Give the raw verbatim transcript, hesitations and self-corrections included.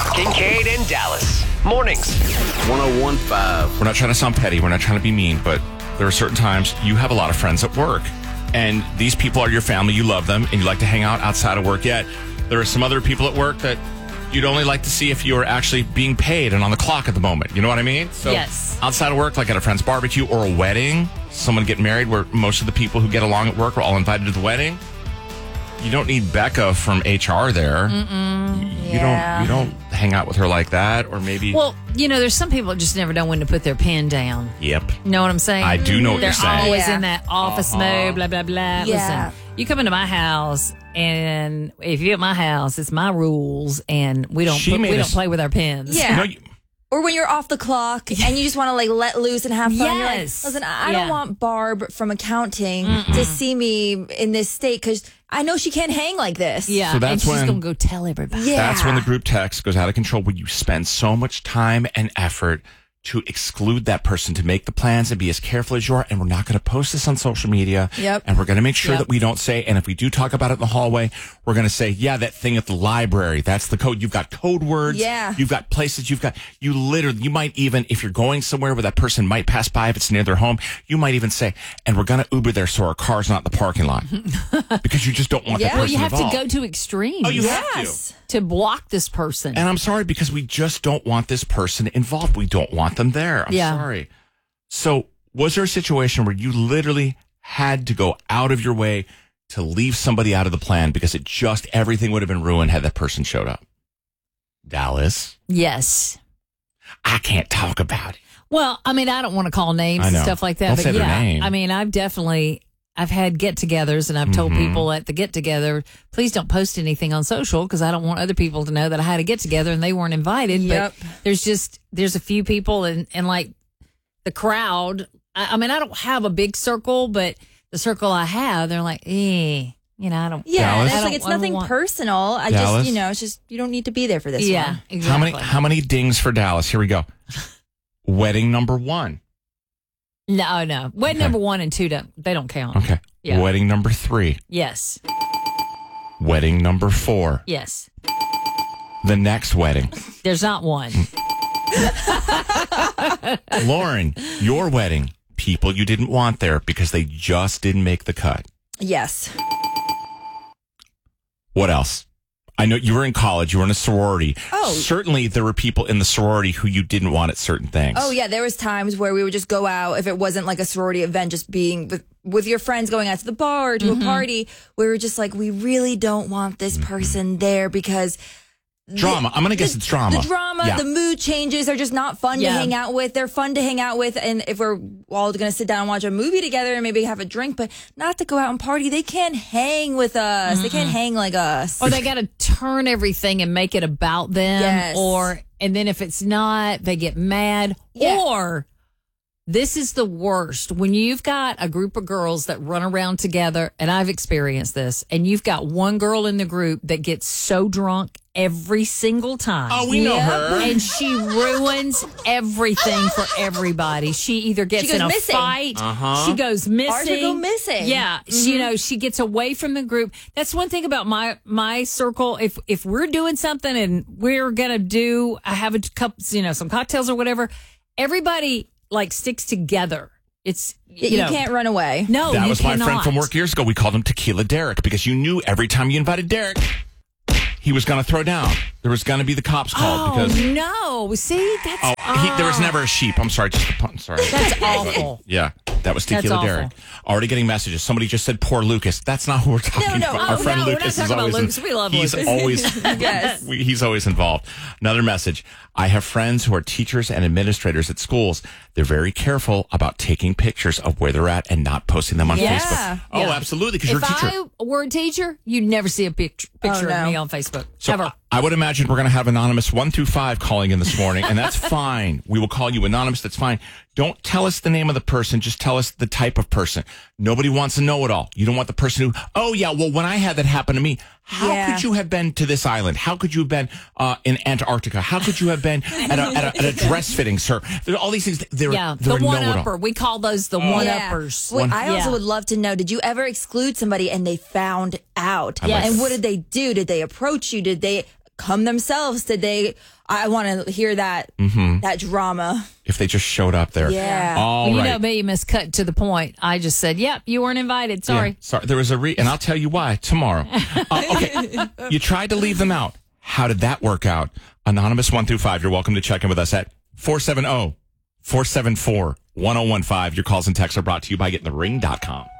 Kincaid and Dallas. Mornings. one oh one point five. We're not trying to sound petty. We're not trying to be mean, but there are certain times you have a lot of friends at work. And these people are your family. You love them, and you like to hang out outside of work. Yet there are some other people at work that you'd only like to see if you were actually being paid and on the clock at the moment. You know what I mean? So yes. Outside of work, like at a friend's barbecue or a wedding, someone getting married where most of the people who get along at work are all invited to the wedding. You don't need Becca from H R there. Mm-mm. You Yeah. don't. You don't hang out with her like that, or maybe. Well, you know, there's some people that just never know when to put their pen down. Yep. You know what I'm saying? I do know what They're you're saying. always Yeah. in that office Uh-huh. mode, blah, blah, blah. Yeah. Listen, you come into my house, and if you're at my house, it's my rules, and we don't She put, made we us- don't play with our pens. Yeah. You know, you- Or when you're off the clock and you just want to like let loose and have fun. You're like, Yes. listen, I Yeah. don't want Barb from accounting to see me in this state because I know she can't hang like this. Yeah. So that's and she's when- going to go tell everybody. Yeah. That's when the group text goes out of control, where you spend so much time and effort to exclude that person, to make the plans and be as careful as you are. And we're not going to post this on social media. Yep. And we're going to make sure Yep. that we don't say, and if we do talk about it in the hallway, we're going to say, yeah, that thing at the library, that's the code. You've got code words. Yeah. You've got places. You've got, you literally, you might even, if you're going somewhere where that person might pass by, if it's near their home, you might even say, and we're going to Uber there so our car's not in the parking lot. Because you just don't want Yeah. that Well, person You have involved. to go to extremes Oh, you have to. Yes. to block this person. And I'm sorry, because we just don't want this person involved. We don't want them there. I'm Yeah. sorry. So was there a situation where you literally had to go out of your way to leave somebody out of the plan because it just, everything would have been ruined had that person showed up? Dallas, Yes. I can't talk about it. Well, I mean, I don't want to call names I and know. stuff like that. Don't but say their yeah, name. I mean, I've definitely, I've had get-togethers, and I've told Mhm. people at the get-together, please don't post anything on social because I don't want other people to know that I had a get-together and they weren't invited. Yep. But there's just, there's a few people, and, and like the crowd, I, I mean, I don't have a big circle, but the circle I have, they're like, eh, you know, I don't. Yeah. Dallas? And I it's don't- like it's I don't nothing want- personal. I Dallas? just, you know, it's just, you don't need to be there for this Yeah, one. exactly. How many, how many dings for Dallas? Here we go. Wedding number one. No, no. Wedding Okay. number one and two, don't, they don't count. Okay. Yeah. Wedding number three. Yes. Wedding number four. Yes. The next wedding. There's not one. Lauren, your wedding. People you didn't want there because they just didn't make the cut. Yes. What else? I know you were in college. You were in a sorority. Oh. Certainly there were people in the sorority who you didn't want at certain things. Oh yeah, there was times where we would just go out if it wasn't like a sorority event, just being with, with your friends, going out to the bar or to Mm-hmm. a party. We were just like, we really don't want this person there because Drama. I'm going to guess the- it's drama. The drama, Yeah. the mood changes are just not fun Yeah. to hang out with. They're fun to hang out with, and if we're all going to sit down and watch a movie together and maybe have a drink, but not to go out and party. They can't hang with us. They can't hang like us. Or they got to turn everything and make it about them. Yes. Or, and then if it's not, they get mad. Yeah. Or this is the worst when you've got a group of girls that run around together, and I've experienced this, and you've got one girl in the group that gets so drunk every single time. Oh, we know Yep. her. And she ruins everything for everybody. She either gets She goes in a missing. fight, Uh-huh. she goes missing. Ours would go missing. Yeah, she, you know, she gets away from the group. That's one thing about my my circle. If if we're doing something and we're gonna do, I have a cup, you know, some cocktails or whatever. Everybody like sticks together. It's you, you know, can't run away. No, that you was my friend cannot. from work years ago. We called him Tequila Derek because you knew every time you invited Derek, he was going to throw down. There was going to be the cops called Oh because no! See, that's oh, he, there was never a sheep. I'm sorry, just a pun. Sorry. that's awful. Yeah, that was That's Tequila awful. Derek. Already getting messages. Somebody just said, "Poor Lucas." That's not who we're talking No, no. about. Oh, Our friend no, we're not Lucas talking is about always. Lucas. We love he's Lucas. always. Yes. we- he's always involved. Another message. I have friends who are teachers and administrators at schools. They're very careful about taking pictures of where they're at and not posting them on Yeah. Facebook. Oh, Yeah. absolutely, because you're a If teacher. I were a teacher, you'd never see a pic- picture Oh, no. of me on Facebook. So ever. I would imagine we're going to have anonymous one through five calling in this morning, and that's fine. We will call you anonymous. That's fine. Don't tell us the name of the person. Just tell us the type of person. Nobody wants to know it all. You don't want the person who, oh, yeah, well, when I had that happen to me, how Yeah. could you have been to this island? How could you have been uh, in Antarctica? How could you have been at a, at a, at a dress fitting, sir? There are all these things. They're, Yeah, they're the one know-it-all. upper. We call those the one uppers. Wait, I also Yeah. would love to know, did you ever exclude somebody and they found out? Yes. And what did they do? Did they approach you? Did they come themselves? Did they? I want to hear that Mm-hmm. that drama. If they just showed up there. Yeah. All Well, you right. know me, Miss Cut to the point. I just said, "Yep, you weren't invited. Sorry." Yeah, sorry. There was a re, and I'll tell you why tomorrow. Uh, okay. You tried to leave them out. How did that work out? Anonymous one through five. You're welcome to check in with us at four seven zero, four seven four, one zero one five. Your calls and texts are brought to you by getting the ring dot com.